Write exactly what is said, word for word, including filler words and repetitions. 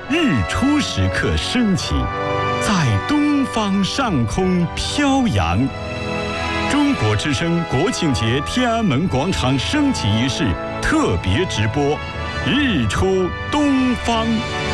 日出时刻升起，在东方上空飘扬。中国之声国庆节天安门广场升起仪式特别直播，日出东方。